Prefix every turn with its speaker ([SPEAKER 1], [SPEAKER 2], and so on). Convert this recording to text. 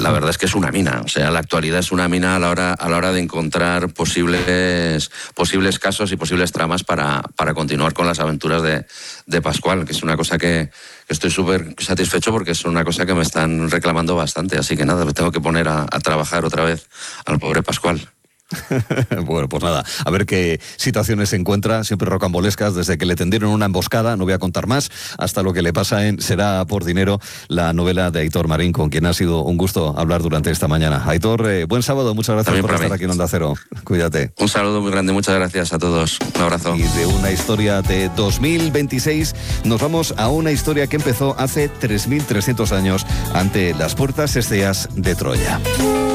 [SPEAKER 1] la verdad es que es una mina. O sea, la actualidad es una mina a la hora de encontrar posibles casos y posibles tramas para continuar con las aventuras de Pascual, que es una cosa que estoy súper satisfecho porque es una cosa que me están reclamando bastante. Así que nada, me tengo que poner a trabajar otra vez al pobre Pascual.
[SPEAKER 2] Bueno, pues nada, a ver qué situaciones se encuentra, siempre rocambolescas, desde que le tendieron una emboscada, no voy a contar más, hasta lo que le pasa en Será por dinero, la novela de Aitor Marín, con quien ha sido un gusto hablar durante esta mañana. Aitor, buen sábado, muchas gracias
[SPEAKER 1] también
[SPEAKER 2] por estar aquí en Onda Cero. Cuídate.
[SPEAKER 1] Un saludo muy grande, muchas gracias a todos. Un abrazo.
[SPEAKER 2] Y de una historia de 2026 nos vamos a una historia que empezó hace 3.300 años ante las puertas estrías de Troya.